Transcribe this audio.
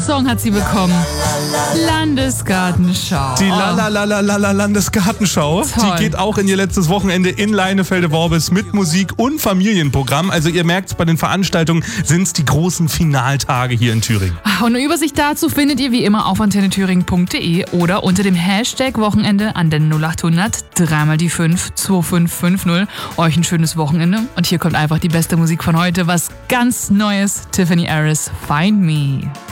Song hat sie bekommen. Landesgartenschau. Die Landesgartenschau, Toll. die geht auch in ihr letztes Wochenende in Leinefelde-Worbis mit Musik und Familienprogramm. Also ihr merkt, bei den Veranstaltungen sind es die großen Finaltage hier in Thüringen. Und eine Übersicht dazu findet ihr wie immer auf antennethüringen.de oder unter dem Hashtag Wochenende an den 0800 3 die 5 2550. Euch ein schönes Wochenende. Und hier kommt einfach die beste Musik von heute. Was ganz Neues. Tiffany Harris, Find Me.